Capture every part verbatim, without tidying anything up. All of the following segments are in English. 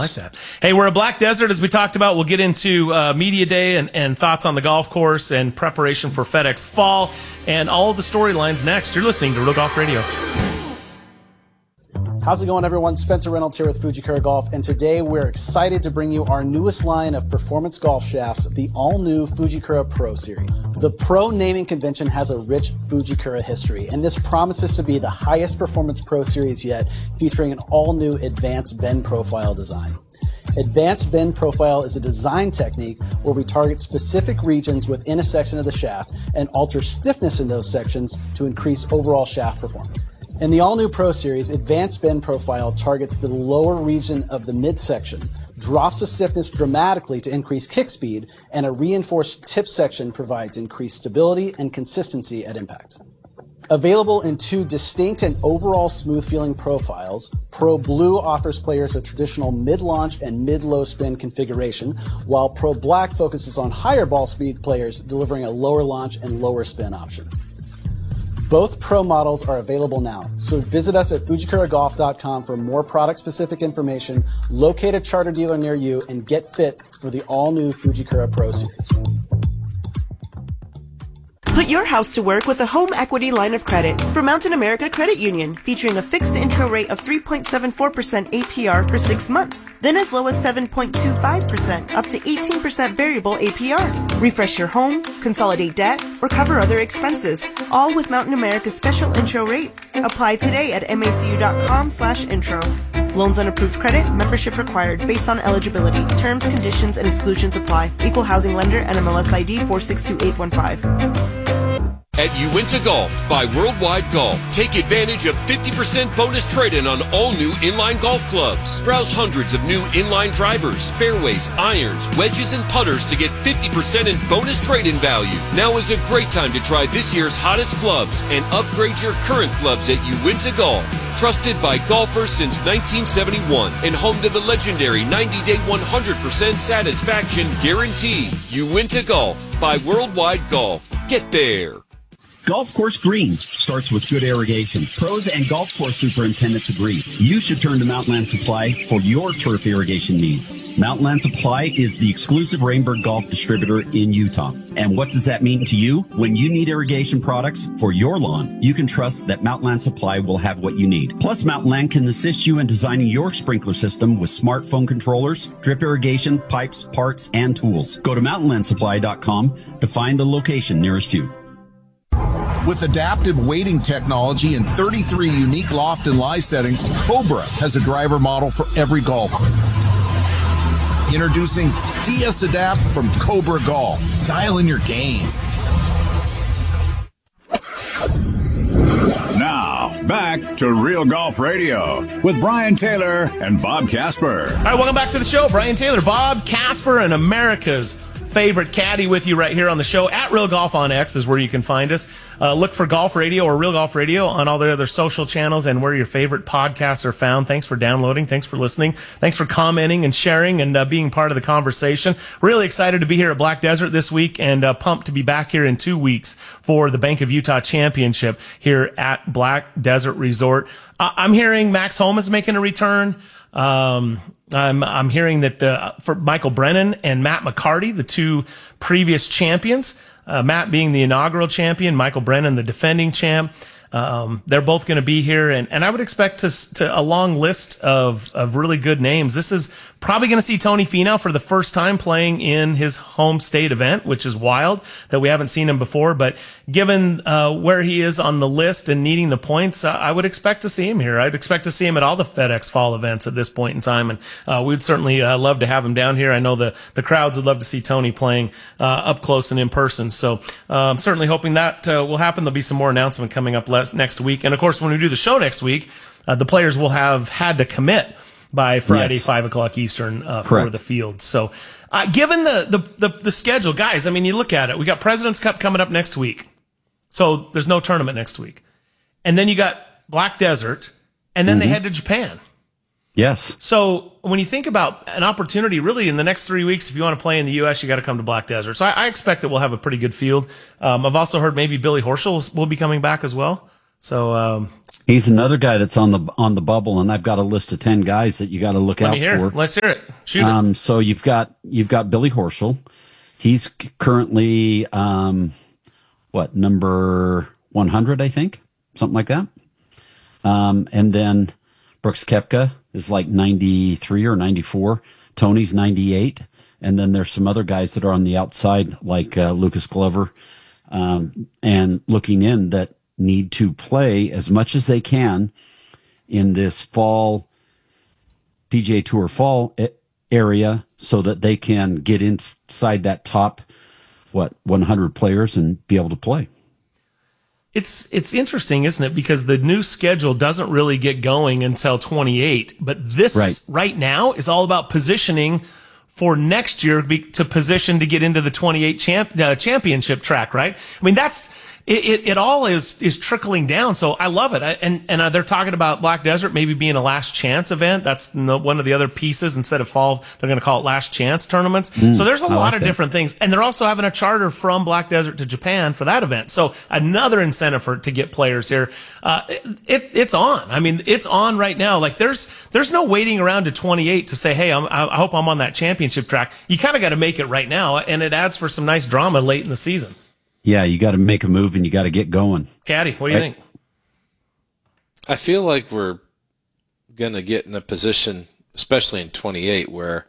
like that. Hey, we're at Black Desert, as we talked about. We'll get into uh, Media Day and, and thoughts on the golf course and preparation for FedEx Fall and all of the storylines next. You're listening to Real Golf Radio. How's it going, everyone? Spencer Reynolds here with Fujikura Golf, and today we're excited to bring you our newest line of performance golf shafts, the all-new Fujikura Pro Series. The Pro naming convention has a rich Fujikura history, and this promises to be the highest performance Pro Series yet, featuring an all-new advanced bend profile design. Advanced bend profile is a design technique where we target specific regions within a section of the shaft and alter stiffness in those sections to increase overall shaft performance. In the all-new Pro Series, Advanced Bend Profile targets the lower region of the midsection, drops the stiffness dramatically to increase kick speed, and a reinforced tip section provides increased stability and consistency at impact. Available in two distinct and overall smooth-feeling profiles, Pro Blue offers players a traditional mid-launch and mid-low spin configuration, while Pro Black focuses on higher ball speed players, delivering a lower launch and lower spin option. Both Pro models are available now, so visit us at Fujikura Golf dot com for more product-specific information, locate a charter dealer near you, and get fit for the all-new Fujikura Pro Series. Put your house to work with a home equity line of credit from Mountain America Credit Union, featuring a fixed intro rate of three point seven four percent A P R for six months, then as low as seven point two five percent up to eighteen percent variable A P R. Refresh your home, consolidate debt, or cover other expenses, all with Mountain America's special intro rate. Apply today at macu.com slash intro. Loans on approved credit, membership required, based on eligibility. Terms, conditions, and exclusions apply. Equal housing lender, N M L S I D four six two eight one five. At Uinta Golf by Worldwide Golf, take advantage of fifty percent bonus trade-in on all new inline golf clubs. Browse hundreds of new inline drivers, fairways, irons, wedges, and putters to get fifty percent in bonus trade-in value. Now is a great time to try this year's hottest clubs and upgrade your current clubs at Uinta Golf. Trusted by golfers since nineteen seventy-one and home to the legendary ninety-day one hundred percent satisfaction guarantee. Uinta Golf by Worldwide Golf. Get there. Golf course green starts with good irrigation. Pros and golf course superintendents agree. You should turn to Mountainland Supply for your turf irrigation needs. Mountainland Supply is the exclusive Rainbird Golf distributor in Utah. And what does that mean to you? When you need irrigation products for your lawn, you can trust that Mountainland Supply will have what you need. Plus, Mountainland can assist you in designing your sprinkler system with smartphone controllers, drip irrigation, pipes, parts, and tools. Go to mountain land supply dot com to find the location nearest you. With adaptive weighting technology and thirty-three unique loft and lie settings, Cobra has a driver model for every golfer. Introducing D S Adapt from Cobra Golf. Dial in your game. Now, back to Real Golf Radio with Brian Taylor and Bob Casper. All right, welcome back to the show. Brian Taylor, Bob Casper, and America's favorite caddy with you right here on the show. At Real Golf on X is where you can find us. Uh, look for Golf Radio or Real Golf Radio on all the other social channels and where your favorite podcasts are found. Thanks for downloading. Thanks for listening. Thanks for commenting and sharing and uh, being part of the conversation. Really excited to be here at Black Desert this week and uh, pumped to be back here in two weeks for the Bank of Utah Championship here at Black Desert Resort. Uh, I'm hearing Max Homa is making a return. Um, I'm, I'm hearing that the, for Michael Brennan and Matt McCarty, the two previous champions, uh, Matt being the inaugural champion, Michael Brennan, the defending champ, um, they're both going to be here. And, and I would expect to, to a long list of, of really good names. This is probably going to see Tony Finau for the first time playing in his home state event, which is wild that we haven't seen him before. But given uh, where he is on the list and needing the points, uh, I would expect to see him here. I'd expect to see him at all the FedEx Fall events at this point in time. And uh, we'd certainly uh, love to have him down here. I know the, the crowds would love to see Tony playing uh, up close and in person. So uh, I'm certainly hoping that uh, will happen. There'll be some more announcement coming up less, next week. And, of course, when we do the show next week, uh, the players will have had to commit by Friday, yes. five o'clock Eastern uh, for the field. So uh, given the, the, the, the schedule, guys, I mean, you look at it. We got President's Cup coming up next week. So there's no tournament next week. And then you got Black Desert, and then mm-hmm. they head to Japan. Yes. So when you think about an opportunity, really in the next three weeks, if you want to play in the U S, you got to come to Black Desert. So I, I expect that we'll have a pretty good field. Um, I've also heard maybe Billy Horschel will, will be coming back as well. So um, he's another guy that's on the on the bubble, and I've got a list of ten guys that you got to look let out me hear for. it. Let's hear it. Shoot um, it. So you've got you've got Billy Horschel. He's currently um, what, number one hundred, I think, something like that. Um, and then Brooks Koepka is like ninety-three or ninety-four. Tony's ninety-eight. And then there's some other guys that are on the outside, like uh, Lucas Glover, um, and looking in that need to play as much as they can in this fall P G A Tour fall area so that they can get inside that top, what, one hundred players and be able to play. It's it's interesting, isn't it? Because the new schedule doesn't really get going until twenty-eight. But this right, right now is all about positioning for next year be, to position to get into the twenty-eight champ, uh, championship track, right? I mean, that's it, it. It all is is trickling down. So I love it. I, and and uh, they're talking about Black Desert maybe being a last chance event. That's no, one of the other pieces. Instead of fall, they're going to call it last chance tournaments. Mm, so there's a I lot like of that. different things. And they're also having a charter from Black Desert to Japan for that event. So another incentive for to get players here. Uh, it, it's on. I mean, it's on right now. Like there's there's no waiting around to twenty-eight to say, hey, I'm, I hope I'm on that championship track. You kind of got to make it right now, and it adds for some nice drama late in the season. Yeah, you got to make a move and you got to get going. Caddy, what do you right? think? I feel like we're going to get in a position, especially in twenty-eight, where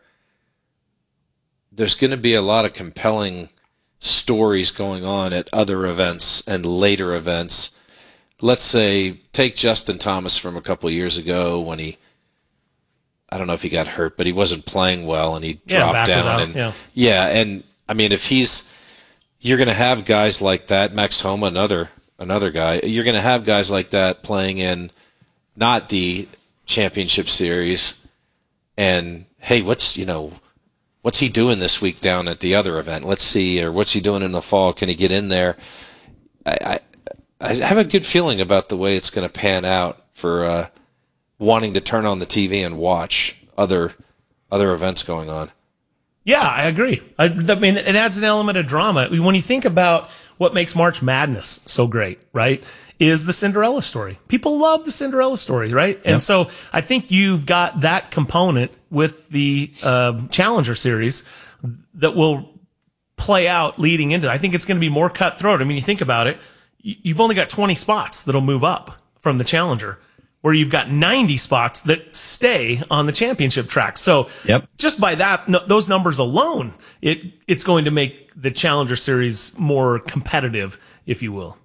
there's going to be a lot of compelling stories going on at other events and later events. Let's say, take Justin Thomas from a couple of years ago when he, I don't know if he got hurt, but he wasn't playing well and he yeah, dropped down. Out, and yeah. yeah, and I mean, if he's, you're going to have guys like that, Max Homa, another another guy. You're going to have guys like that playing in not the championship series. And hey, what's you know, what's he doing this week down at the other event? Let's see, or what's he doing in the fall? Can he get in there? I I, I have a good feeling about the way it's going to pan out for uh, wanting to turn on the T V and watch other other events going on. Yeah, I agree. I, I mean, it adds an element of drama. When you think about what makes March Madness so great, right, is the Cinderella story. People love the Cinderella story, right? Yep. And so I think you've got that component with the uh, Challenger Series that will play out leading into it. I think it's going to be more cutthroat. I mean, you think about it, you've only got twenty spots that'll move up from the Challenger, where you've got ninety spots that stay on the championship track. So yep. just by that, no, those numbers alone, it it's going to make the Challenger Series more competitive, if you will.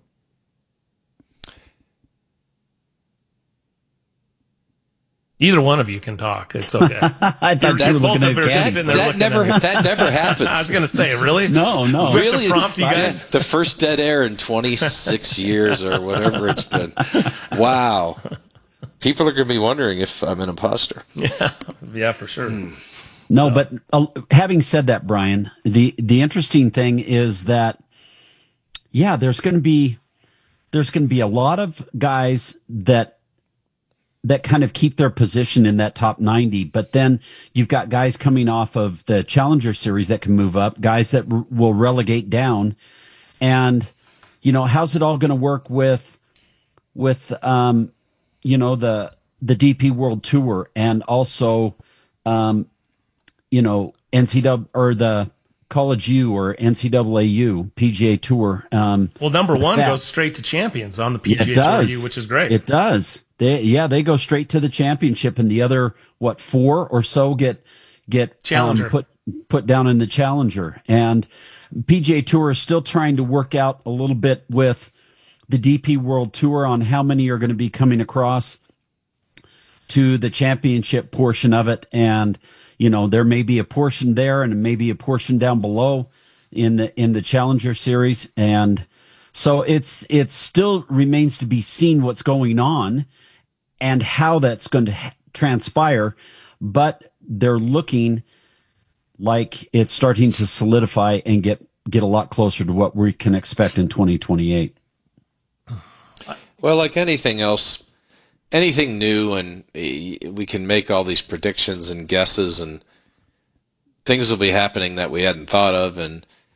Either one of you can talk. It's okay. I thought you were looking at that, that never that never happens. I was going to say, really? No, no. Really, prompt you guys? The first dead air in twenty-six years or whatever it's been. Wow. People are going to be wondering if I'm an imposter. Yeah, yeah, for sure. No, so. but uh, having said that, Brian, the the interesting thing is that, yeah, there's going to be there's going to be a lot of guys that that kind of keep their position in that top ninety, but then you've got guys coming off of the Challenger Series that can move up, guys that r- will relegate down, and you know, how's it all going to work with with um. you know, the the D P World Tour and also, um, you know, N C double A or the College U or N C double A U P G A Tour. Um, well, number one that, goes straight to champions on the P G A it Tour does. U, which is great. It does. They yeah, they go straight to the championship, and the other what four or so get get Challenger um, put put down in the Challenger. And P G A Tour is still trying to work out a little bit with the D P World Tour on how many are going to be coming across to the championship portion of it. And, you know, there may be a portion there and maybe a portion down below in the, in the Challenger Series. And so it's, it still remains to be seen what's going on and how that's going to ha- transpire. But they're looking like it's starting to solidify and get, get a lot closer to what we can expect in twenty twenty-eight. Well, like anything else, anything new, and we can make all these predictions and guesses, and things will be happening that we hadn't thought of, and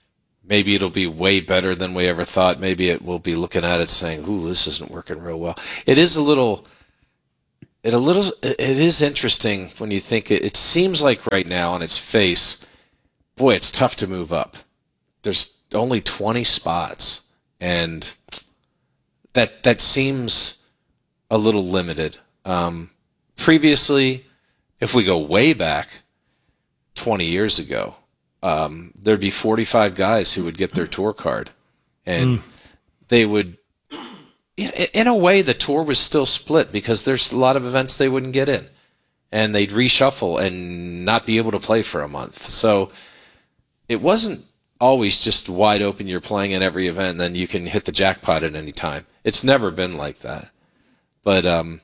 maybe it'll be way better than we ever thought. Maybe it will be looking at it saying, "Ooh, this isn't working real well." It is a little, it a little, it is interesting when you think it. It seems like right now on its face, boy, it's tough to move up. There's only twenty spots, and that that seems a little limited. Um, previously, if we go way back twenty years ago, um, there'd be forty-five guys who would get their tour card, and mm. they would, in a way, the tour was still split because there's a lot of events they wouldn't get in, and they'd reshuffle and not be able to play for a month. So it wasn't always just wide open. You're playing in every event, and then you can hit the jackpot at any time. It's never been like that. But um,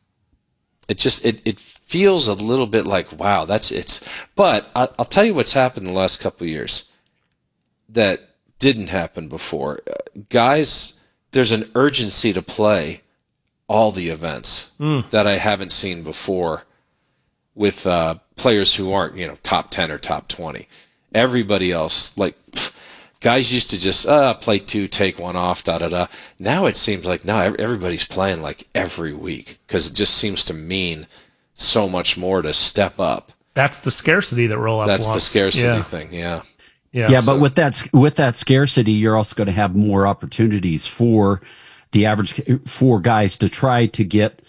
it just it, it feels a little bit like, wow, that's it's. But I, I'll tell you what's happened in the last couple of years that didn't happen before. Uh, guys, there's an urgency to play all the events mm. that I haven't seen before with uh, players who aren't, you know, top ten or top twenty. Everybody else, like, guys used to just uh, play two, take one off, da da da. Now it seems like now everybody's playing like every week because it just seems to mean so much more to step up. That's the scarcity that Roll Up That's wants. the scarcity yeah. thing, yeah. Yeah, yeah so. But with that with that scarcity, you're also going to have more opportunities for the average for guys to try to get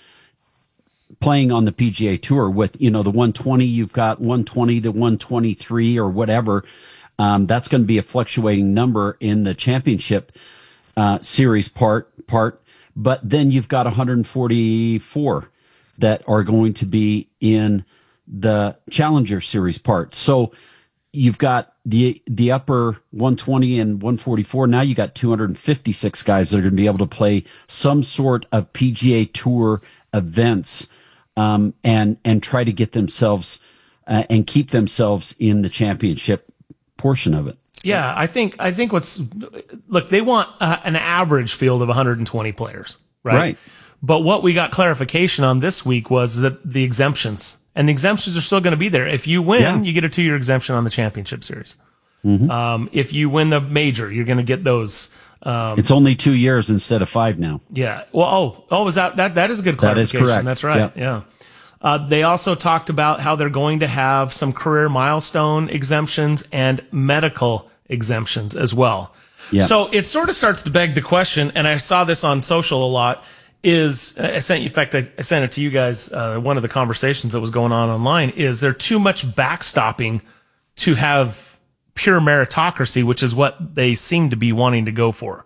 playing on the P G A Tour with, you know, the one twenty, you've got one twenty to one twenty-three or whatever. Um, that's going to be a fluctuating number in the championship uh, series part part. But then you've got one forty-four that are going to be in the Challenger Series part. So you've got the the upper one twenty and one forty-four. Now you got two hundred fifty-six guys that are going to be able to play some sort of P G A Tour events. Um, and and try to get themselves uh, and keep themselves in the championship portion of it. Yeah, I think I think what's look, they want uh, an average field of one hundred twenty players, right? Right. But what we got clarification on this week was that the exemptions, and the exemptions are still going to be there. If you win, yeah. you get a two-year exemption on the championship series. Mm-hmm. Um, if you win the major, you're going to get those. Um, it's only two years instead of five now. Yeah. Well, oh, oh, is that that that is a good clarification. That is correct. That's right. Yep. Yeah. Uh, they also talked about how they're going to have some career milestone exemptions and medical exemptions as well. Yep. So it sort of starts to beg the question, and I saw this on social a lot. Is I sent you, in fact, I, I sent it to you guys. Uh, one of the conversations that was going on online is there too much backstopping to have pure meritocracy, which is what they seem to be wanting to go for.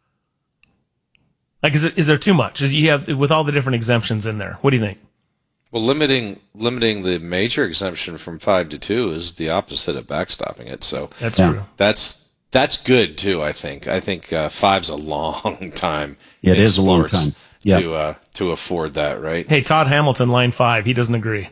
Like, is it, is there too much? You have with all the different exemptions in there. What do you think? Well, limiting limiting the major exemption from five to two is the opposite of backstopping it. So that's yeah. true. That's that's good too. I think. I think uh, five's a long time. Yeah, it is a long time. Yep. To uh, to afford that, right? Hey, Todd Hamilton, line five. He doesn't agree.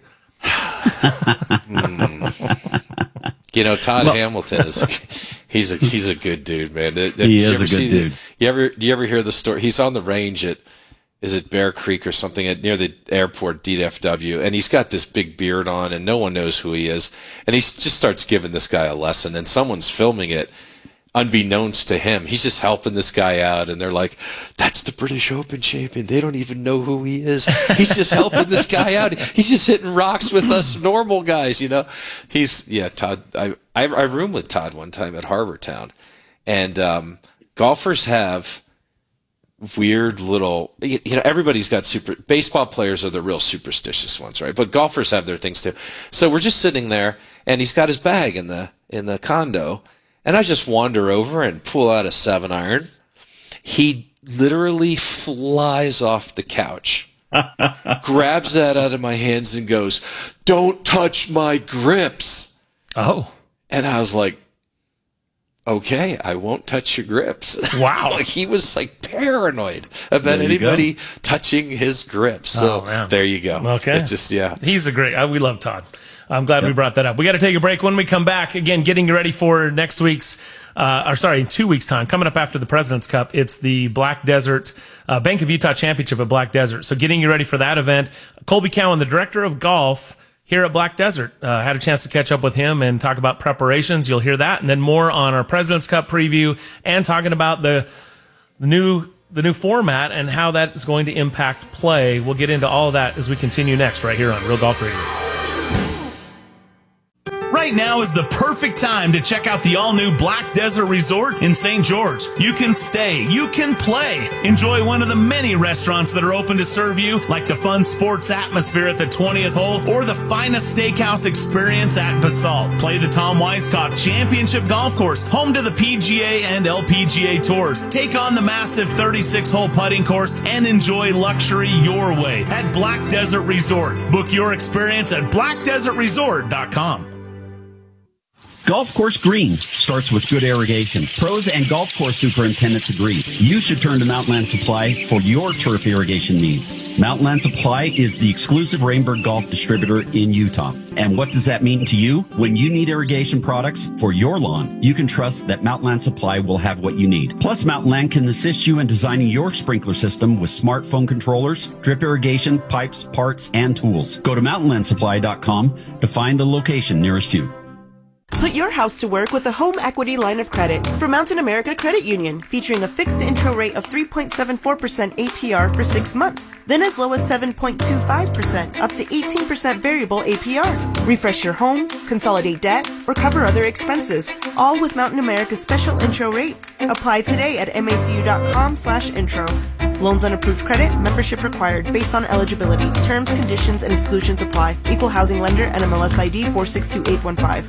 mm. You know, Todd well, Hamilton is he's a he's a good dude, man. Did, did he is a good dude. The, you ever do you ever hear the story? He's on the range at is it Bear Creek or something at near the airport, D F W, and he's got this big beard on, and no one knows who he is, and he just starts giving this guy a lesson, and someone's filming it. Unbeknownst to him, he's just helping this guy out, and they're like, "That's the British Open champion. They don't even know who he is. He's just helping this guy out. He's just hitting rocks with us normal guys, you know." He's yeah, Todd. I I, I roomed with Todd one time at Harbor Town, and um, golfers have weird little. You know, everybody's got super. Baseball players are the real superstitious ones, right? But golfers have their things too. So we're just sitting there, and he's got his bag in the in the condo. And I just wander over and pull out a seven iron. He literally flies off the couch, grabs that out of my hands and goes, "Don't touch my grips." Oh. And I was like, okay, I won't touch your grips. Wow. Like he was like paranoid about anybody go. touching his grips. So oh, there you go. Okay. It's just, yeah. He's a great, uh, we love Todd. I'm glad yep. we brought that up. We got to take a break. When we come back, again, getting ready for next week's, uh, or sorry, in two weeks' time, coming up after the President's Cup, it's the Black Desert, uh, Bank of Utah Championship at Black Desert. So getting you ready for that event. Colby Cowan, the director of golf, here at Black Desert. Uh, had a chance to catch up with him and talk about preparations. You'll hear that, and then more on our President's Cup preview and talking about the, the new the new format and how that is going to impact play. We'll get into all of that as we continue next right here on Real Golf Radio. Right now is the perfect time to check out the all-new Black Desert Resort in Saint George. You can stay, you can play, enjoy one of the many restaurants that are open to serve you, like the fun sports atmosphere at the twentieth hole or the finest steakhouse experience at Basalt. Play the Tom Weiskopf Championship Golf Course, home to the P G A and L P G A Tours. Take on the massive thirty-six hole putting course and enjoy luxury your way at Black Desert Resort. Book your experience at black desert resort dot com. Golf course green starts with good irrigation. Pros and golf course superintendents agree. You should turn to Mountainland Supply for your turf irrigation needs. Mountainland Supply is the exclusive Rainbird Golf distributor in Utah. And what does that mean to you? When you need irrigation products for your lawn, you can trust that Mountainland Supply will have what you need. Plus, Mountainland can assist you in designing your sprinkler system with smartphone controllers, drip irrigation, pipes, parts, and tools. Go to mountainland supply dot com to find the location nearest you. Put your house to work with a home equity line of credit from Mountain America Credit Union, featuring a fixed intro rate of three point seven four percent A P R for six months, then as low as seven point two five percent, up to eighteen percent variable A P R. Refresh your home, consolidate debt, or cover other expenses, all with Mountain America's special intro rate. Apply today at macu dot com slash intro. Loans on approved credit, membership required, based on eligibility. Terms, conditions, and exclusions apply. Equal housing lender, N M L S I D four six two eight one five.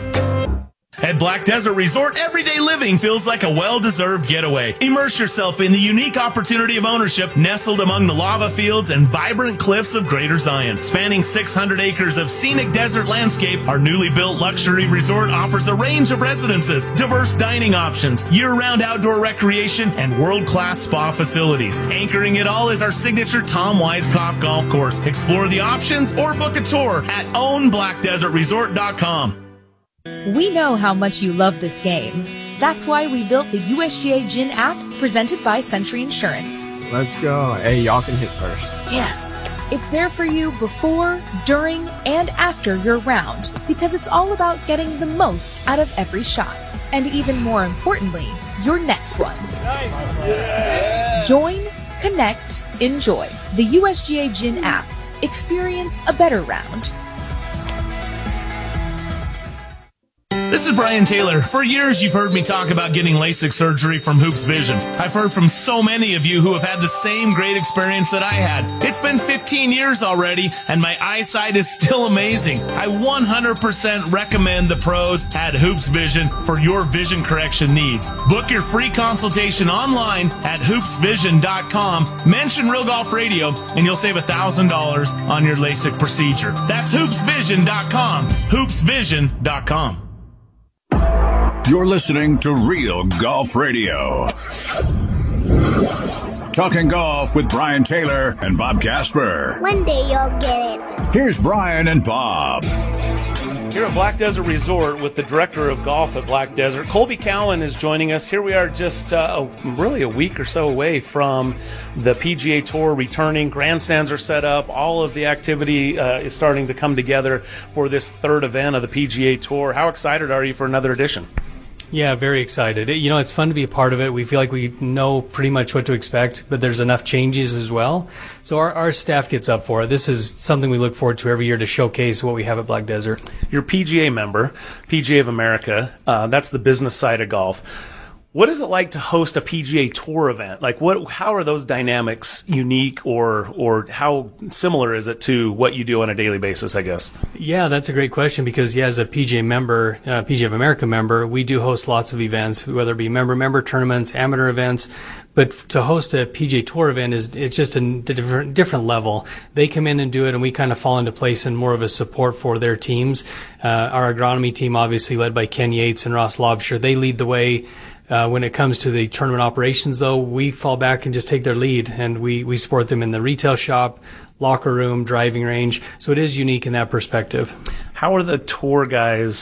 At Black Desert Resort, everyday living feels like a well-deserved getaway. Immerse yourself in the unique opportunity of ownership nestled among the lava fields and vibrant cliffs of Greater Zion. Spanning six hundred acres of scenic desert landscape, our newly built luxury resort offers a range of residences, diverse dining options, year-round outdoor recreation, and world-class spa facilities. Anchoring it all is our signature Tom Weiskopf Golf Course. Explore the options or book a tour at own black desert resort dot com. We know how much you love this game. That's why we built the U S G A Gin app presented by Century Insurance. Let's go. Hey, y'all can hit first. Yes. It's there for you before, during, and after your round, because it's all about getting the most out of every shot. And even more importantly, your next one. Nice. Yeah. Join, connect, enjoy. The U S G A Gin app. Experience a better round. This is Brian Taylor. For years, you've heard me talk about getting LASIK surgery from Hoops Vision. I've heard from so many of you who have had the same great experience that I had. It's been fifteen years already, and my eyesight is still amazing. I one hundred percent recommend the pros at Hoops Vision for your vision correction needs. Book your free consultation online at hoops vision dot com. Mention Real Golf Radio, and you'll save one thousand dollars on your LASIK procedure. That's hoops vision dot com. hoops vision dot com. You're listening to Real Golf Radio. Talking golf with Brian Taylor and Bob Casper. One day you'll get it. Here's Brian and Bob. Here at Black Desert Resort with the director of golf at Black Desert, Colby Cowan, is joining us. Here we are just uh, really a week or so away from the P G A Tour returning. Grandstands are set up. All of the activity uh, is starting to come together for this third event of the P G A Tour. How excited are you for another edition? Yeah, very excited. You know, it's fun to be a part of it. We feel like we know pretty much what to expect, but there's enough changes as well. So our, our staff gets up for it. This is something we look forward to every year to showcase what we have at Black Desert. You're a P G A member, P G A of America. Uh, that's the business side of golf. What is it like to host a P G A Tour event? Like, what? How are those dynamics unique, or or how similar is it to what you do on a daily basis, I guess? Yeah, that's a great question because, yeah, as a P G A member, uh, P G A of America member, we do host lots of events, whether it be member-member tournaments, amateur events. But to host a P G A Tour event is it's just a different different level. They come in and do it, and we kind of fall into place in more of a support for their teams. Uh, our agronomy team, obviously led by Ken Yates and Ross Lobsher, they lead the way. Uh, when it comes to the tournament operations, though, we fall back and just take their lead, and we, we support them in the retail shop, locker room, driving range. So it is unique in that perspective. How are the tour guys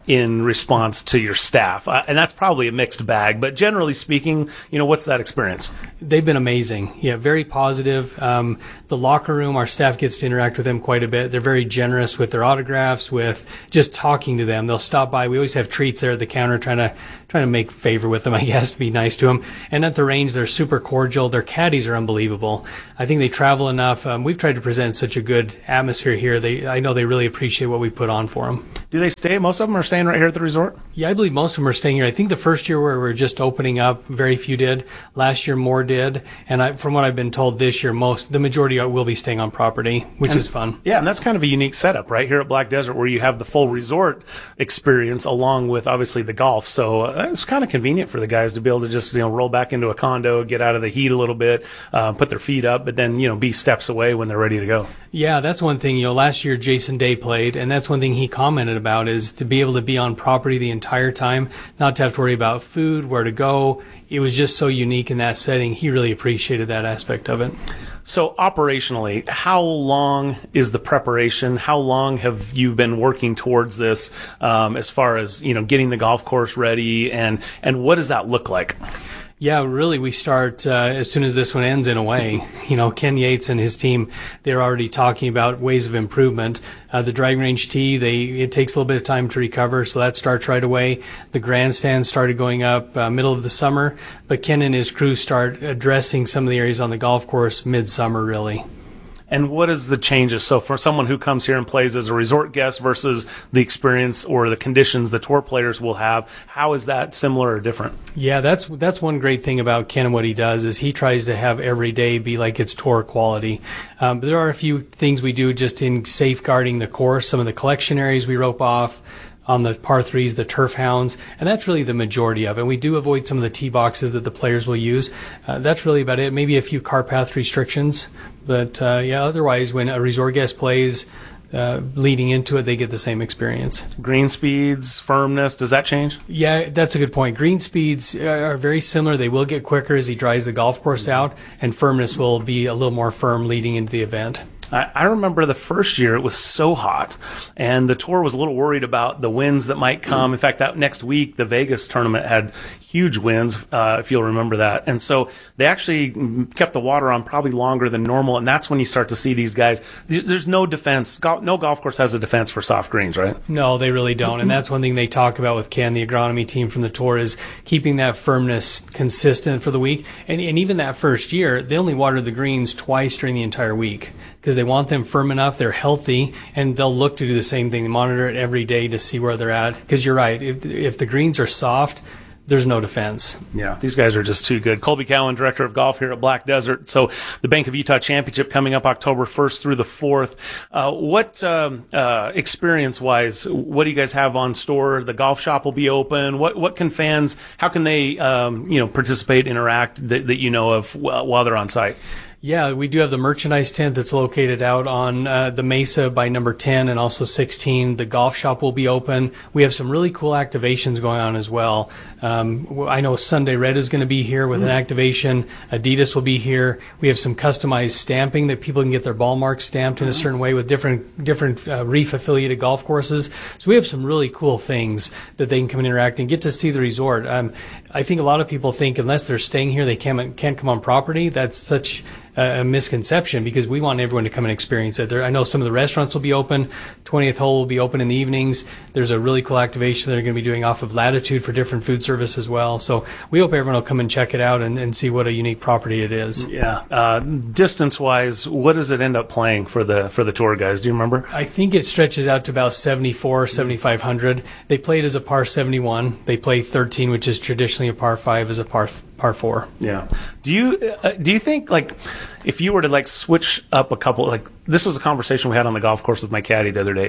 in response to your staff? Uh, and that's probably a mixed bag, but generally speaking, you know, what's that experience? They've been amazing. Yeah, very positive. Um, the locker room, our staff gets to interact with them quite a bit. They're very generous with their autographs, with just talking to them. They'll stop by. We always have treats there at the counter, trying to trying to make favor with them, I guess, to be nice to them. And at the range, they're super cordial. Their caddies are unbelievable. I think they travel enough. Um, we've tried to present such a good atmosphere here. They, I know they really appreciate what we put on for them. Do they stay? Most of them are staying right here at the resort? Yeah, I believe most of them are staying here. I think the first year where we were just opening up, very few did. Last year, more did. And I, from what I've been told, this year, most the majority will be staying on property, which and, is fun. Yeah, and that's kind of a unique setup right here at Black Desert, where you have the full resort experience along with obviously the golf. So uh, it's kind of convenient for the guys to be able to just you know roll back into a condo, get out of the heat a little bit, uh, put their feet up, but then you know be steps away when they're ready to go. Yeah, that's one thing. You know, last year Jason Day played, and that's one thing he commented about is to be able to be on property the entire time, not to have to worry about food, where to go. It was just so unique in that setting. He really appreciated that aspect of it. So operationally, how long is the preparation? How long have you been working towards this um, as far as, you know, getting the golf course ready, and, and what does that look like? Yeah, really, we start uh, as soon as this one ends, in a way. You know, Ken Yates and his team, they're already talking about ways of improvement. Uh, the driving range tee, they it takes a little bit of time to recover, so that starts right away. The grandstand started going up uh, middle of the summer, but Ken and his crew start addressing some of the areas on the golf course midsummer, really. And what is the changes? So for someone who comes here and plays as a resort guest versus the experience or the conditions the tour players will have, how is that similar or different? Yeah, that's that's one great thing about Ken and what he does is he tries to have every day be like it's tour quality. Um, but there are a few things we do just in safeguarding the course, some of the collection areas we rope off, on the par threes, the turf hounds, and that's really the majority of it. We do avoid some of the tee boxes that the players will use. Uh, that's really about it. Maybe a few car path restrictions, but uh, yeah, otherwise when a resort guest plays, uh, leading into it, they get the same experience. Green speeds, firmness, does that change? Yeah, that's a good point. Green speeds are very similar. They will get quicker as he drives the golf course out, and firmness will be a little more firm leading into the event. I remember the first year it was so hot, and the tour was a little worried about the winds that might come. In fact, that next week, the Vegas tournament had huge winds, uh, if you'll remember that. And so they actually kept the water on probably longer than normal, and that's when you start to see these guys. There's no defense. No golf course has a defense for soft greens, right? No, they really don't, and that's one thing they talk about with Ken, the agronomy team from the tour, is keeping that firmness consistent for the week. And, and even that first year, they only watered the greens twice during the entire week, because they want them firm enough, they're healthy, and they'll look to do the same thing. They monitor it every day to see where they're at. Because you're right, if if the greens are soft, there's no defense. Yeah, these guys are just too good. Colby Cowan, Director of Golf here at Black Desert. So the Bank of Utah Championship coming up October first through the fourth. Uh, what um, uh, experience-wise, what do you guys have on store? The golf shop will be open. What what can fans, how can they um, you know participate, interact that, that you know of while they're on site? Yeah, we do have the merchandise tent that's located out on uh, the Mesa by number ten and also sixteen. The golf shop will be open. We have some really cool activations going on as well. Um, I know Sunday Red is going to be here with an activation. Adidas will be here. We have some customized stamping that people can get their ball marks stamped in a certain way with different different uh, Reef affiliated golf courses. So we have some really cool things that they can come and interact and get to see the resort. Um, I think a lot of people think unless they're staying here, they can't can't come on property. That's such a misconception, because we want everyone to come and experience it. There, I know some of the restaurants will be open. twentieth hole will be open in the evenings. There's a really cool activation they're going to be doing off of Latitude for different food service as well. So we hope everyone will come and check it out and, and see what a unique property it is. Yeah. Uh, distance-wise, what does it end up playing for the for the tour guys? Do you remember? I think it stretches out to about seventy-four, seventy-five hundred. They play it as a par seventy-one. They play thirteen, which is traditionally a par five, as a par par four. Yeah. Do you uh, do you think, like, if you were to like switch up a couple, like this was a conversation we had on the golf course with my caddy the other day.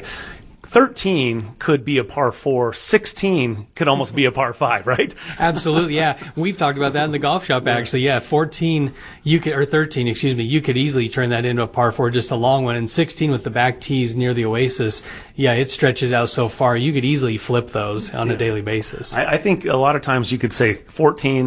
thirteen could be a par four. sixteen could almost be a par five, right? Absolutely, yeah. We've talked about that in the golf shop, actually. Yeah, fourteen, you could, or thirteen, excuse me, you could easily turn that into a par four, just a long one. And sixteen with the back tees near the Oasis, yeah, it stretches out so far. You could easily flip those on yeah. a daily basis. I, I think a lot of times you could say fourteen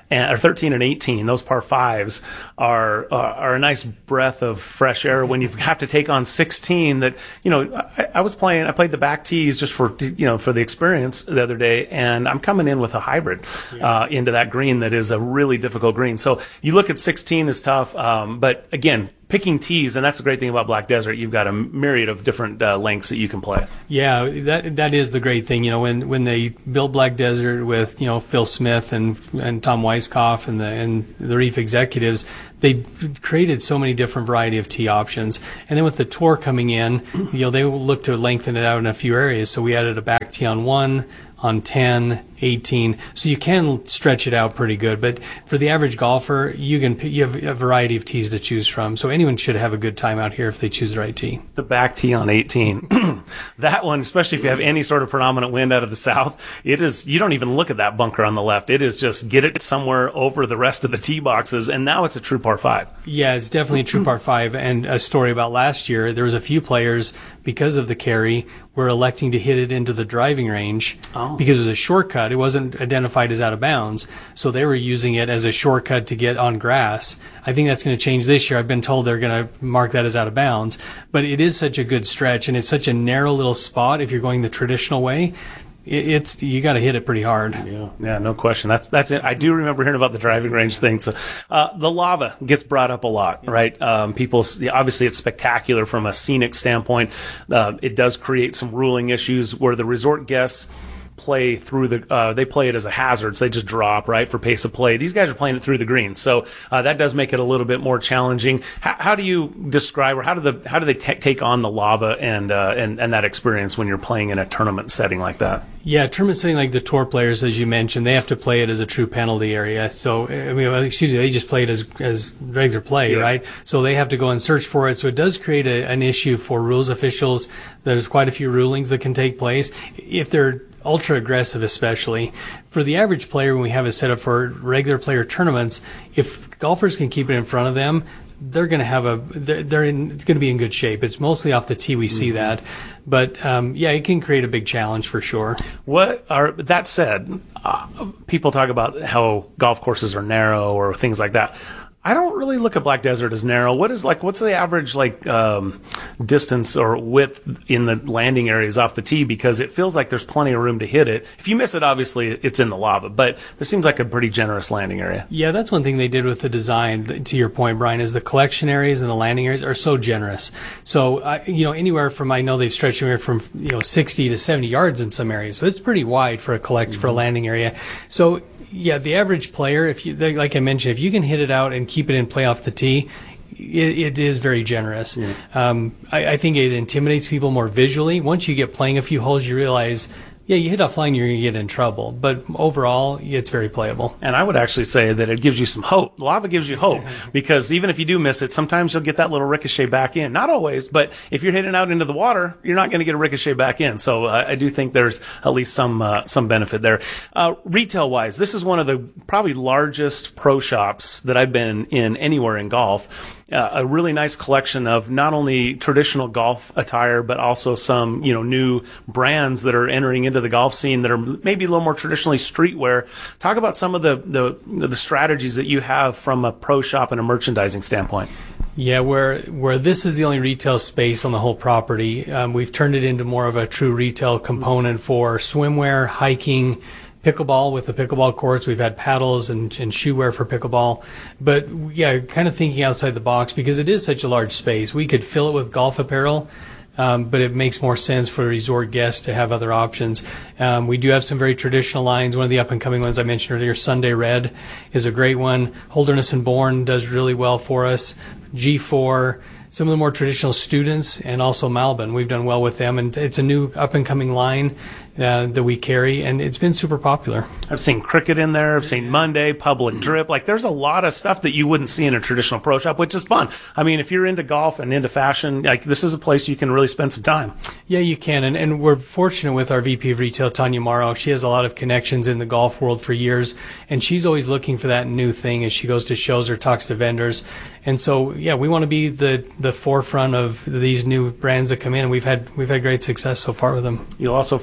and, or thirteen and eighteen, those par fives are uh, are a nice breath of fresh air when you have to take on sixteen. That you know, I, I was playing, I played the back tees just for you know for the experience the other day, and I'm coming in with a hybrid uh, into that green that is a really difficult green. So you look at sixteen is tough, um, but again, picking tees, and that's the great thing about Black Desert. You've got a myriad of different uh, lengths that you can play. Yeah, that that is the great thing. You know, when when they built Black Desert with you know Phil Smith and and Tom Weiskopf and the and the Reef executives, they created so many different variety of tee options. And then with the tour coming in, you know, they look to lengthen it out in a few areas. So we added a back tee on one, on ten, eighteen, so you can stretch it out pretty good. But for the average golfer, you can you have a variety of tees to choose from. So anyone should have a good time out here if they choose the right tee. The back tee on eighteen, that one, especially if you have any sort of predominant wind out of the south, it is, you don't even look at that bunker on the left. It is just get it somewhere over the rest of the tee boxes, and now it's a true par five. Yeah, it's definitely a true par five. And a story about last year, there was a few players, because of the carry, were electing to hit it into the driving range oh. because it was a shortcut. It wasn't identified as out of bounds, so they were using it as a shortcut to get on grass. I think that's going to change this year. I've been told they're going to mark that as out of bounds, but it is such a good stretch, and it's such a narrow little spot if you're going the traditional way. It's you got to hit it pretty hard. Yeah, yeah, no question. That's that's it. I do remember hearing about the driving range thing. So, uh, the lava gets brought up a lot, right? Um, people obviously it's spectacular from a scenic standpoint. Uh, it does create some ruling issues where the resort guests play through the uh, they play it as a hazard, so they just drop right for pace of play. These guys are playing it through the green, so uh, that does make it a little bit more challenging. How, how do you describe, or how do the how do they t- take on the lava and uh, and and that experience when you're playing in a tournament setting like that? Yeah, tournament setting like the tour players, as you mentioned, they have to play it as a true penalty area. So I mean, excuse me, they just play it as as regular play, yeah. right? So they have to go and search for it. So it does create a, an issue for rules officials. There's quite a few rulings that can take place if they're ultra aggressive, especially for the average player. When we have it set up for regular player tournaments, if golfers can keep it in front of them, they're going to have a they're, they're in it's going to be in good shape. It's mostly off the tee we see mm-hmm. that, but um, yeah, it can create a big challenge for sure. What are that said? Uh, people talk about how golf courses are narrow or things like that. I don't really look at Black Desert as narrow. What is like? What's the average like um, distance or width in the landing areas off the tee? Because it feels like there's plenty of room to hit it. If you miss it, obviously it's in the lava, but there seems like a pretty generous landing area. Yeah, that's one thing they did with the design. To your point, Brian, is the collection areas and the landing areas are so generous. So uh, you know, anywhere from I know they've stretched anywhere from you know sixty to seventy yards in some areas. So it's pretty wide for a collect mm-hmm. for a landing area. So. Yeah, the average player, if you like I mentioned, if you can hit it out and keep it in play off the tee, it, it is very generous. Yeah. Um, I, I think it intimidates people more visually. Once you get playing a few holes, you realize, yeah, you hit offline, you're going to get in trouble. But overall, it's very playable. And I would actually say that it gives you some hope. Lava gives you hope because even if you do miss it, sometimes you'll get that little ricochet back in. Not always, but if you're hitting out into the water, you're not going to get a ricochet back in. So uh, I do think there's at least some uh, some benefit there. Uh, retail-wise, this is one of the probably largest pro shops that I've been in anywhere in golf. Uh, a really nice collection of not only traditional golf attire, but also some, you know, new brands that are entering into the golf scene that are maybe a little more traditionally streetwear. Talk about some of the, the, the strategies that you have from a pro shop and a merchandising standpoint. Yeah, where where this is the only retail space on the whole property, um, we've turned it into more of a true retail component for swimwear, hiking, pickleball with the pickleball courts. We've had paddles and, and shoe wear for pickleball. But, yeah, kind of thinking outside the box because it is such a large space. We could fill it with golf apparel, um, but it makes more sense for resort guests to have other options. Um, we do have some very traditional lines. One of the up-and-coming ones I mentioned earlier, Sunday Red, is a great one. Holderness and Bourne does really well for us. G four, some of the more traditional Students, and also Malbon. We've done well with them, and it's a new up-and-coming line uh, that we carry, and it's been super popular. I've seen Cricket in there. I've seen Monday, Public Drip. Like, there's a lot of stuff that you wouldn't see in a traditional pro shop, which is fun. I mean, if you're into golf and into fashion, like, this is a place you can really spend some time. Yeah, you can, and, and we're fortunate with our V P of Retail, Tanya Morrow. She has a lot of connections in the golf world for years, and she's always looking for that new thing as she goes to shows or talks to vendors. And so, yeah, we want to be the, the forefront of these new brands that come in, and we've had we've had great success so far with them. You'll also find uh,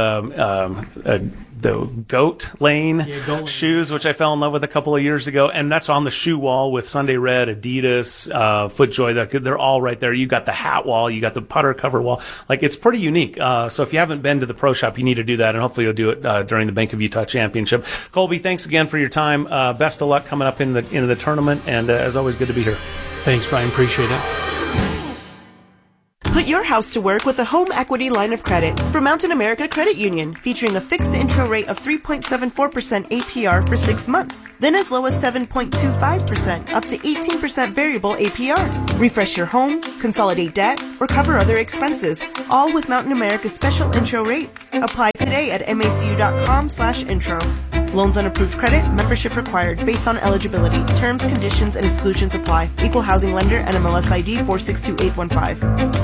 um, um, uh, the Goat Lane Yeah, Goat Lane. shoes, which I fell in love with a couple of years ago, and that's on the shoe wall with Sunday Red, Adidas, uh, FootJoy. That- They're all right there. You got the hat wall, you got the putter cover wall. Like, it's pretty unique. Uh, so if you haven't been to the pro shop, you need to do that, and hopefully you'll do it uh, during the Bank of Utah Championship. Colby, thanks again for your time. Uh, best of luck coming up in the into the tournament, and uh, as always, good to be here. Thanks, Brian. Appreciate it. Put your house to work with a home equity line of credit from Mountain America Credit Union, featuring a fixed intro rate of three point seven four percent A P R for six months, then as low as seven point two five percent, up to eighteen percent variable A P R. Refresh your home, consolidate debt, or cover other expenses, all with Mountain America's special intro rate. Apply today at macu.com slash intro. Loans on approved credit, membership required, based on eligibility. Terms, conditions, and exclusions apply. Equal housing lender, N M L S I D four six two eight one five.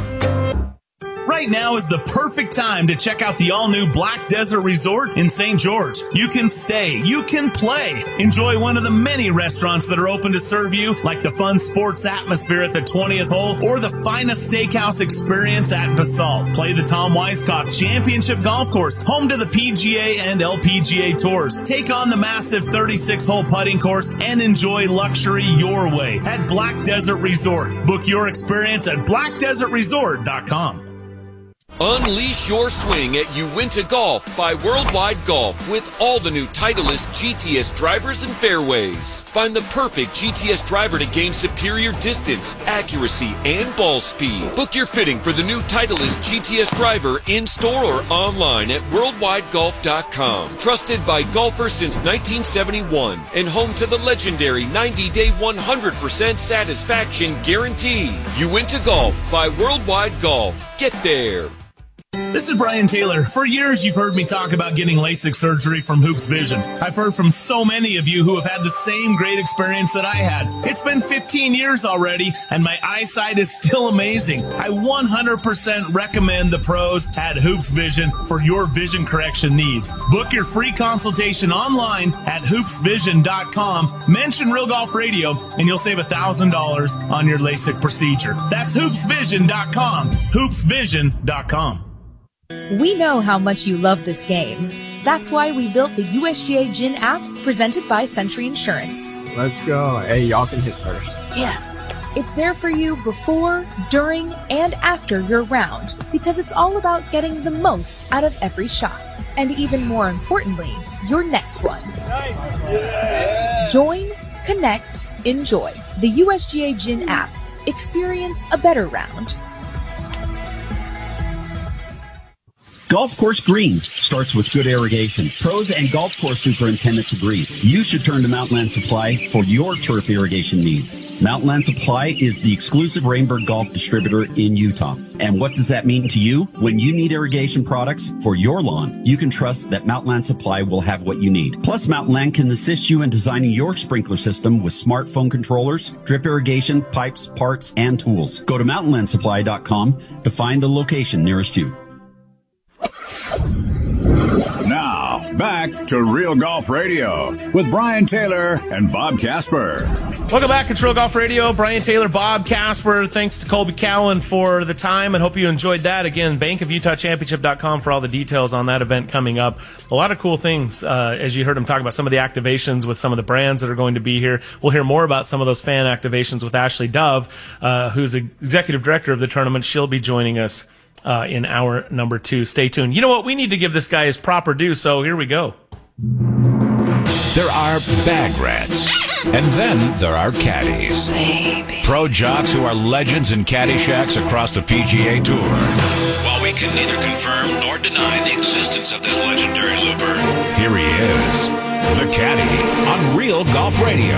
Right now is the perfect time to check out the all-new Black Desert Resort in Saint George. You can stay, you can play, enjoy one of the many restaurants that are open to serve you, like the fun sports atmosphere at the twentieth hole or the finest steakhouse experience at Basalt. Play the Tom Weiskopf Championship Golf Course, home to the P G A and L P G A tours. Take on the massive thirty-six hole putting course and enjoy luxury your way at Black Desert Resort. Book your experience at black desert resort dot com. Unleash your swing at Uinta Golf by Worldwide Golf with all the new Titleist G T S drivers and fairways. Find the perfect G T S driver to gain superior distance, accuracy, and ball speed. Book your fitting for the new Titleist G T S driver in store or online at worldwide golf dot com. Trusted by golfers since nineteen seventy-one and home to the legendary ninety day one hundred percent satisfaction guarantee. Uinta Golf by Worldwide Golf. Get there. This is Brian Taylor. For years, you've heard me talk about getting LASIK surgery from Hoops Vision. I've heard from so many of you who have had the same great experience that I had. It's been fifteen years already, and my eyesight is still amazing. I one hundred percent recommend the pros at Hoops Vision for your vision correction needs. Book your free consultation online at hoops vision dot com. Mention Real Golf Radio, and you'll save one thousand dollars on your LASIK procedure. That's hoops vision dot com. hoops vision dot com. We know how much you love this game. That's why we built the U S G A Gin app presented by Century Insurance. Let's go. Hey, y'all can hit first. Yes. It's there for you before, during, and after your round because it's all about getting the most out of every shot. And even more importantly, your next one. Nice. Join, connect, enjoy. The U S G A Gin app. Experience a better round. Golf course green starts with good irrigation. Pros and golf course superintendents agree. You should turn to Mountainland Supply for your turf irrigation needs. Mountainland Supply is the exclusive Rainbird Golf distributor in Utah. And what does that mean to you? When you need irrigation products for your lawn, you can trust that Mountainland Supply will have what you need. Plus, Mountainland can assist you in designing your sprinkler system with smartphone controllers, drip irrigation, pipes, parts, and tools. Go to mountainland supply dot com to find the location nearest you. Now, back to Real Golf Radio with Brian Taylor and Bob Casper. Welcome back to Real Golf Radio. Brian Taylor, Bob Casper. Thanks to Colby Cowan for the time, and hope you enjoyed that. Again, bank of utah championship dot com for all the details on that event coming up. A lot of cool things, uh, as you heard him talk about some of the activations with some of the brands that are going to be here. We'll hear more about some of those fan activations with Ashley Dove, uh, who's the executive director of the tournament. She'll be joining us Uh, in hour number two. Stay tuned. You know what? We need to give this guy his proper due, so here we go. There are bag rats, and then there are caddies. Baby. Pro jocks who are legends in caddy shacks across the P G A Tour. While we can neither confirm nor deny the existence of this legendary looper, here he is, the Caddy, on Real Golf Radio.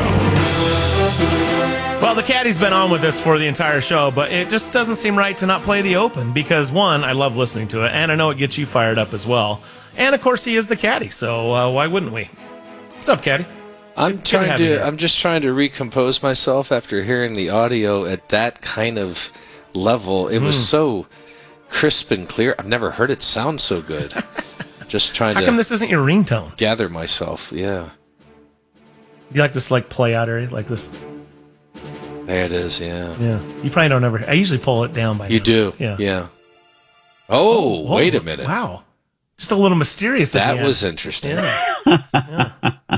Well, the Caddy's been on with us for the entire show, but it just doesn't seem right to not play the Open because, one, I love listening to it, and I know it gets you fired up as well. And, of course, he is the Caddy, so uh, why wouldn't we? What's up, Caddy? I'm Good trying to, to. I'm just trying to recompose myself after hearing the audio at that kind of level. It mm. was so crisp and clear. I've never heard it sound so good. Just trying How to. How come this isn't your ringtone? Gather myself. Yeah. You like this, like play out area, like this? There it is. Yeah. Yeah. You probably don't ever. I usually pull it down by. You now. do. Yeah. Yeah. Oh, oh wait oh, a minute. Wow. just a little mysterious. At That the end. was interesting. Yeah. yeah.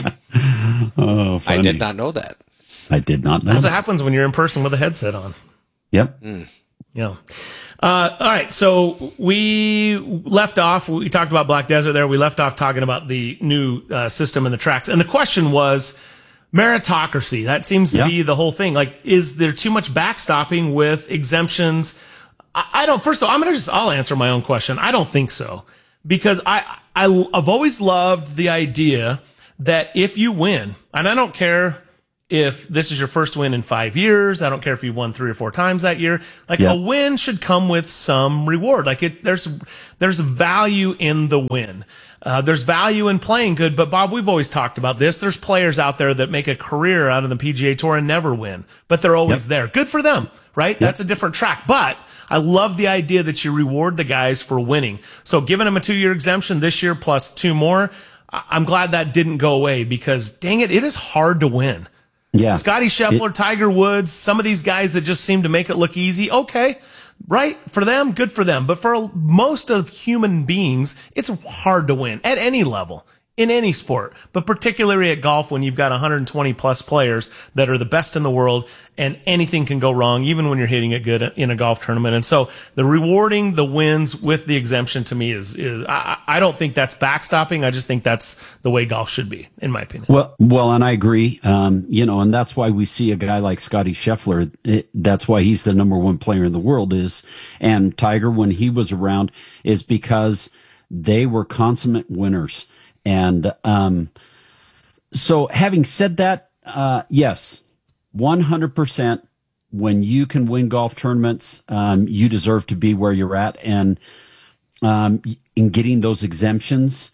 Oh, funny. I did not know that. I did not know. That's that. what happens when you're in person with a headset on. Yep. Mm. Yeah. Uh, all right. So we left off. We talked about Black Desert there. We left off talking about the new uh, system and the tracks. And the question was meritocracy. That seems to yeah. be the whole thing. Like, is there too much backstopping with exemptions? I, I don't. First of all, I'm gonna just. I'll answer my own question. I don't think so, because I, I I've always loved the idea that if you win, and I don't care if this is your first win in five years, I don't care if you won three or four times that year. Like yeah. a win should come with some reward. Like it, there's there's value in the win. Uh, there's value in playing good. But Bob, we've always talked about this. There's players out there that make a career out of the P G A Tour and never win, but they're always yep. there. Good for them, right? Yep. That's a different track. But I love the idea that you reward the guys for winning. So giving them a two-year exemption this year plus two more, I'm glad that didn't go away, because dang it, it is hard to win. Yeah. Scotty Scheffler, it, Tiger Woods, some of these guys that just seem to make it look easy. Okay, right? For them, good for them. But for most of human beings, it's hard to win at any level, in any sport, but particularly at golf when you've got one hundred twenty plus players that are the best in the world, and anything can go wrong, even when you're hitting it good in a golf tournament. And so the rewarding the wins with the exemption to me is, is I, I don't think that's backstopping. I just think that's the way golf should be, in my opinion. Well, well, and I agree. Um, you know, and that's why we see a guy like Scotty Scheffler. It, that's why he's the number one player in the world is, and Tiger, when he was around, is because they were consummate winners. And um, so having said that, uh, yes, one hundred percent when you can win golf tournaments, um, you deserve to be where you're at. And um, in getting those exemptions,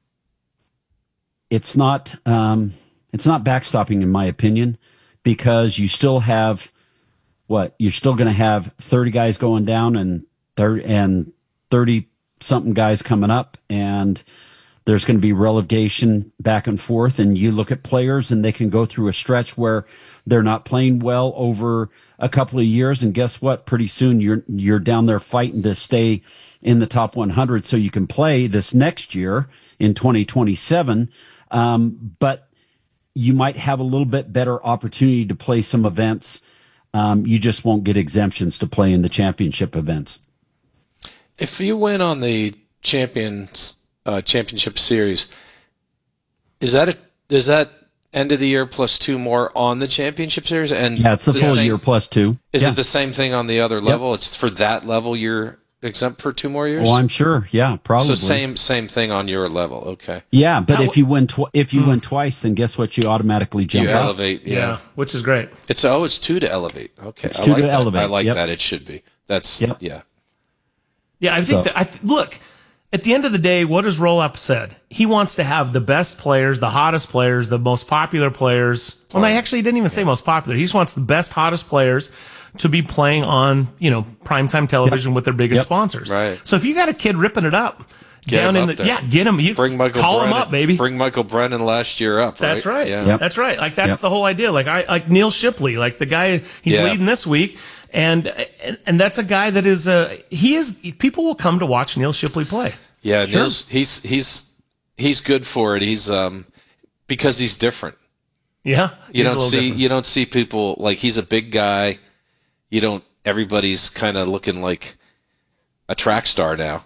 it's not um, it's not backstopping, in my opinion, because you still have what? You're still going to have thirty guys going down and thirty and thirty something guys coming up, and there's going to be relegation back and forth, and you look at players and they can go through a stretch where they're not playing well over a couple of years. And guess what? Pretty soon you're, you're down there fighting to stay in the top one hundred so you can play this next year in twenty twenty-seven. Um, but you might have a little bit better opportunity to play some events. Um, you just won't get exemptions to play in the championship events. If you win on the champions, Uh, championship series, is that a, is that end of the year plus two more on the championship series? And yeah, it's the, the full same, year plus two. Is yeah. it the same thing on the other level? Yep. It's for that level you're exempt for two more years. Oh, I'm sure. Yeah, probably. So same same thing on your level. Okay. Yeah, but How, if you win tw- if you hmm. win twice, then guess what? You automatically jump you up. elevate. Yeah. yeah, which is great. It's oh, it's two to elevate. Okay, it's I two like to that. elevate. I like yep. that. It should be. That's yep. yeah. Yeah, I think so. that I th- look. At the end of the day, what has Roll Up said? He wants to have the best players, the hottest players, the most popular players. Well, I actually didn't even say most popular. He just wants the best, hottest players to be playing on, you know, primetime television yep. with their biggest yep. sponsors. Right. So if you got a kid ripping it up get down in up the there. yeah, get him. You bring Michael call Brennan, him up, baby. Bring Michael Brennan last year up. Right? That's right. Yeah. Yep. That's right. Like that's yep. the whole idea. Like I like Neil Shipley, like the guy he's yeah. leading this week. And, and and that's a guy that is uh he is people will come to watch Neil Shipley play. Yeah, sure. Neil's, he's he's he's good for it. He's um because he's different. Yeah, you don't see different. you don't see people like he's a big guy. You don't. Everybody's kind of looking like a track star now.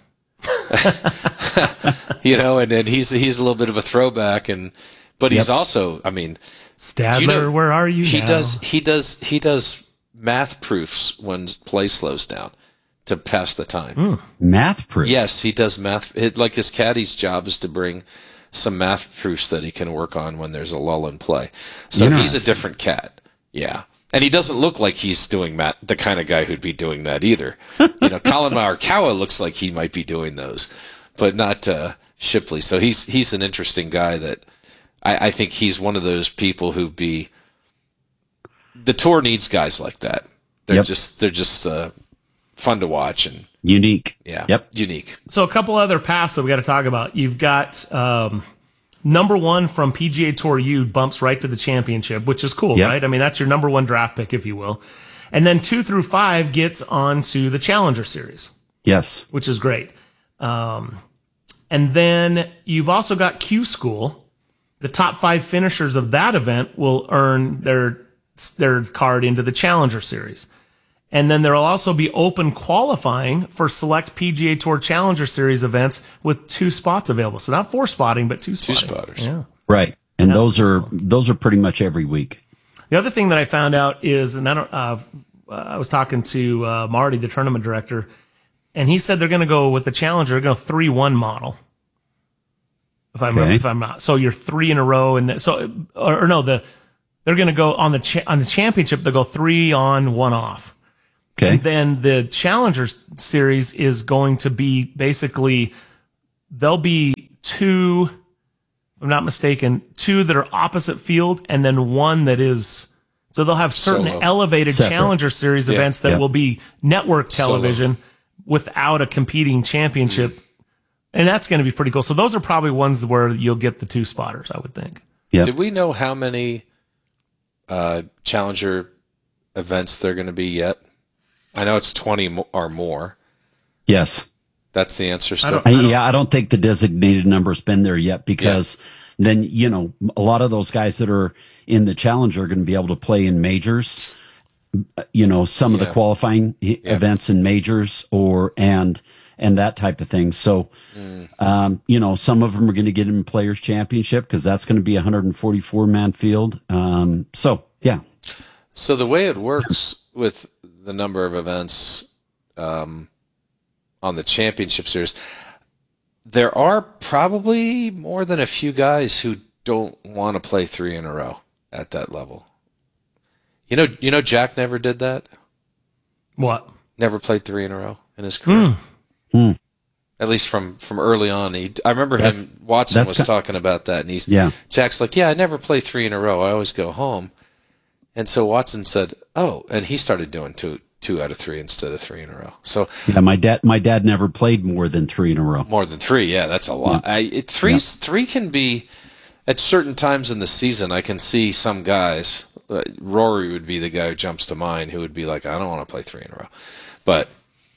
You know, and then he's he's a little bit of a throwback, and but he's yep. also, I mean, Stadler, you know, where are you? He now? does he does he does math proofs when play slows down to pass the time. Mm. Math proofs? Yes, he does math. It, like his caddy's job is to bring some math proofs that he can work on when there's a lull in play. So he's a different cat. Yeah. And he doesn't look like he's doing math, the kind of guy who'd be doing that either. You know, Colin Morikawa looks like he might be doing those, but not uh, Shipley. So he's he's an interesting guy that I, I think he's one of those people who'd be the tour needs guys like that. They're yep. just they're just uh, fun to watch and unique. Yeah. Yep. Unique. So a couple other paths that we got to talk about. You've got um, number one from P G A Tour U bumps right to the championship, which is cool, yep. right? I mean, that's your number one draft pick, if you will. And then two through five gets onto the Challenger Series. Yes. Which is great. Um, And then you've also got Q School. The top five finishers of that event will earn their their card into the Challenger Series. And then there will also be open qualifying for select P G A Tour Challenger Series events with two spots available. So not four spotting, but two spotting. Two spotters. Yeah. Right. And Yeah, those are cool. those are pretty much every week. The other thing that I found out is, and I don't, uh, I was talking to uh, Marty, the tournament director, and he said they're going to go with the Challenger, they're going to three one model. If I'm Okay. if I'm not, so you're three in a row, and the, so or, or no, the they're going to go on the cha- on the championship. They'll go three on, one off. Okay. And then the Challenger Series is going to be basically there'll be two, if I'm not mistaken, two that are opposite field, and then one that is. So they'll have certain Solo. elevated Separate. Challenger Series Yeah. events that Yeah. will be network Solo. television without a competing championship. And that's going to be pretty cool. So those are probably ones where you'll get the two spotters, I would think. Yeah. Did we know how many uh, Challenger events there are going to be yet? I know it's twenty mo- or more. Yes. That's the answer still. I, yeah, I don't think the designated number's been there yet because then, you know, a lot of those guys that are in the Challenger are going to be able to play in majors, you know, some of the Yeah. qualifying e- events in majors or, and, and that type of thing. So, um, you know, some of them are going to get in Players Championship because that's going to be a one hundred forty-four man field. Um, so, yeah. So the way it works with the number of events um, on the championship series, there are probably more than a few guys who don't want to play three in a row at that level. You know, you know, Jack never did that. What? Never played three in a row in his career. Hmm. At least from, from early on. He, I remember That's- him. Watson that's was ki- talking about that, and he's Yeah. Jack's like, yeah, I never play three in a row. I always go home. And so Watson said, "Oh," and he started doing two two out of three instead of three in a row. So Yeah. My dad, my dad never played more than three in a row. more than three, yeah, that's a lot. I, it, three's, Three can be at certain times in the season. I can see some guys. Uh, Rory would be the guy who jumps to mind, who would be like, "I don't want to play three in a row." But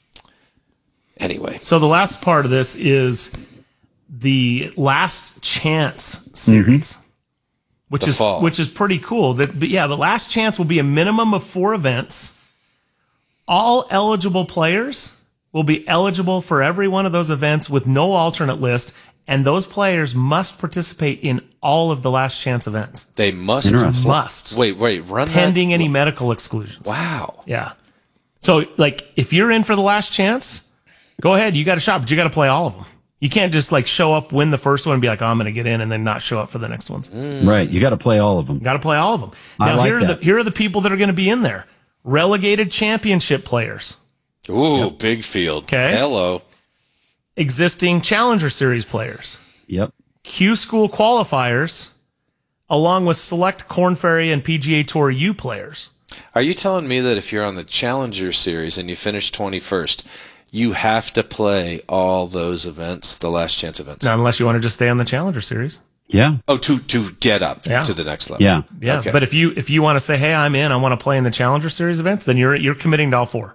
anyway, So the last part of this is the Last Chance series, which The is fall. which is pretty cool. That, but yeah, the Last Chance will be a minimum of four events. All eligible players will be eligible for every one of those events with no alternate list, and those players must participate in all of the Last Chance events. they must Interesting. Must. wait, wait, run Pending that. any medical exclusions. Wow. Yeah. So, like, if you're in for the Last Chance, go ahead. You got a shot, but you got to play all of them. You can't just, like, show up, win the first one, and be like, oh, I'm going to get in, and then not show up for the next ones. Right. You got to play all of them. You got to play all of them. I Now, like here, are that. the, here are the people that are going to be in there. Relegated championship players. Ooh, big field. Okay. Hello. Existing Challenger Series players. Yep. Q School qualifiers, along with select Korn Ferry and P G A Tour U players. Are you telling me that if you're on the Challenger Series and you finish twenty-first, you have to play all those events, the Last Chance events? Now, unless you want to just stay on the Challenger Series. Yeah. Oh, to to get up Yeah. to the next level. Yeah. Yeah, Okay. but if you if you want to say, hey, I'm in, I want to play in the Challenger Series events, then you're you're committing to all four.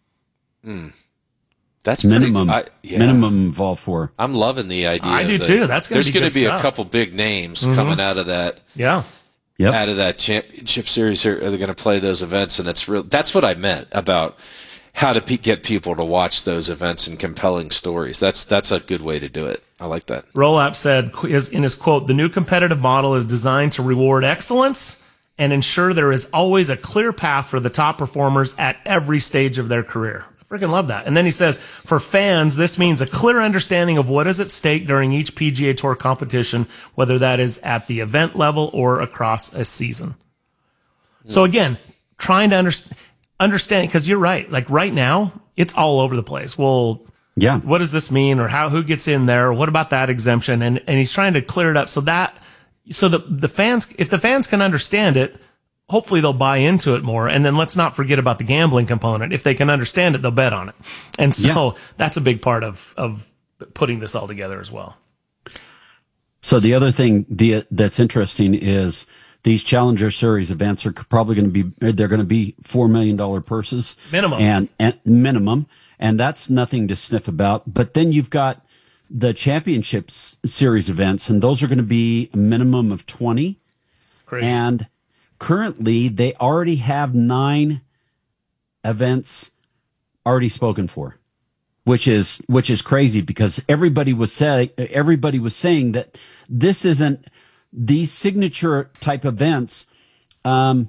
That's pretty, Minimum. I, yeah. Minimum of all four. I'm loving the idea. I of do the- too. That's gonna there's be gonna good be stuff. a couple big names Mhm. coming out of that Yeah. Yep. out of that championship series. Are they're going to play those events? And it's real. That's what I meant about how to pe- get people to watch those events and compelling stories. That's that's a good way to do it. I like that. Rollup said qu- is- in his quote, the new competitive model is designed to reward excellence and ensure there is always a clear path for the top performers at every stage of their career. I freaking love that. And then he says, for fans, this means a clear understanding of what is at stake during each P G A Tour competition, whether that is at the event level or across a season. So again, trying to understand, understand, because you're right. Like right now, it's all over the place. Well, Yeah. what does this mean, or how, who gets in there? What about that exemption? And and he's trying to clear it up so that so the the fans, if the fans can understand it, hopefully they'll buy into it more. And then let's not forget about the gambling component. If they can understand it, they'll bet on it. And so that's a big part of of putting this all together as well. So the other thing the, that's interesting is these Challenger Series events are probably going to be, they're going to be four million dollars purses. Minimum. And, and minimum. And that's nothing to sniff about. But then you've got the championship series events, and those are going to be a minimum of twenty. Crazy. And currently, they already have nine events already spoken for, which is which is crazy because everybody was saying everybody was saying that this isn't these signature type events. Um,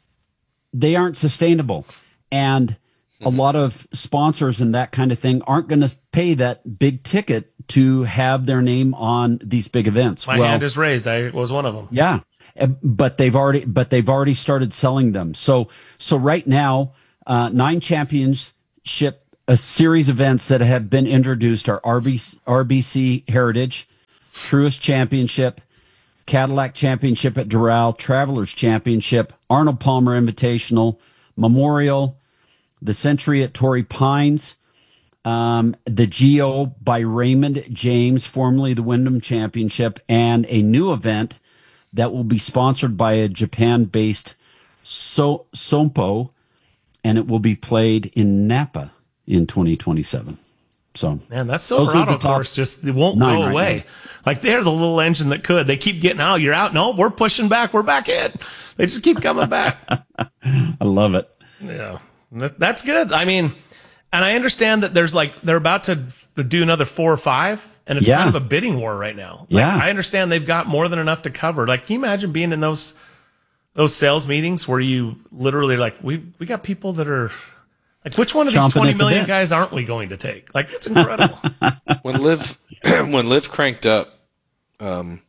they aren't sustainable, and a lot of sponsors and that kind of thing aren't going to pay that big ticket to have their name on these big events. My well, hand is raised. I was one of them. Yeah, but they've already but they've already started selling them. So so right now, uh, nine championship a series events that have been introduced are R B C, R B C Heritage, Truist Championship, Cadillac Championship at Doral, Travelers Championship, Arnold Palmer Invitational, Memorial, the Century at Torrey Pines, um, the Geo by Raymond James, formerly the Wyndham Championship, and a new event that will be sponsored by a Japan-based so- Sompo, and it will be played in Napa in twenty twenty-seven. So, man, that Silverado course just it won't go right away. now. Like they're the little engine that could. They keep getting out. You're out. No, we're pushing back. We're back in. They just keep coming back. I love it. Yeah, that, that's good. I mean, and I understand that there's like they're about to do another four or five, and it's Yeah. kind of a bidding war right now. Like, Yeah. I understand they've got more than enough to cover. Like, can you imagine being in those those sales meetings where you literally like we we got people that are. Like, which one of these Chomping twenty at the million bit. guys aren't we going to take? Like, it's incredible. when Liv when Liv cranked up, um,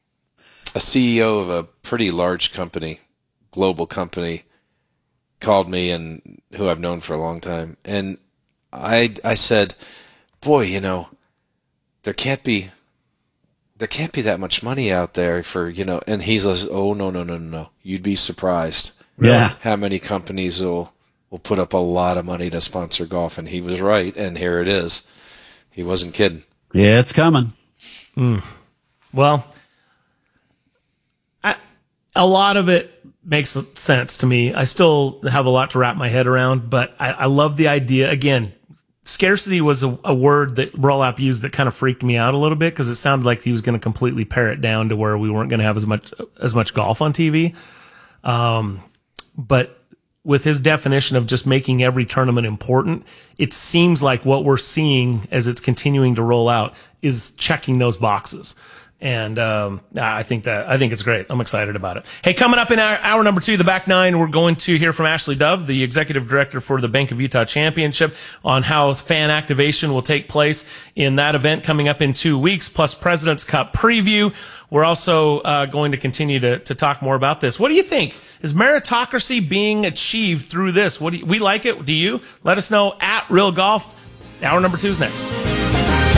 a C E O of a pretty large company, global company, called me and who I've known for a long time, and I I said, "Boy, you know, there can't be there can't be that much money out there for you know." And he's like, "Oh no no no no no! You'd be surprised, Yeah. how many companies will." will put up a lot of money to sponsor golf," and he was right, and here it is. He wasn't kidding. Yeah, it's coming. Mm. Well, I, a lot of it makes sense to me. I still have a lot to wrap my head around, but I, I love the idea. Again, scarcity was a, a word that Burlap used that kind of freaked me out a little bit because it sounded like he was going to completely pare it down to where we weren't going to have as much as much golf on T V. Um, but with his definition of just making every tournament important, it seems like what we're seeing as it's continuing to roll out is checking those boxes. And um, I think that I think it's great. I'm excited about it. Hey, coming up in our hour number two, the back nine, we're going to hear from Ashley Dove, the executive director for the Bank of Utah Championship, on how fan activation will take place in that event coming up in two weeks, plus President's Cup preview. We're also uh, going to continue to, to talk more about this. What do you think? Is meritocracy being achieved through this? What do you, we like it? Do you? Let us know at Real Golf. Hour number two is next.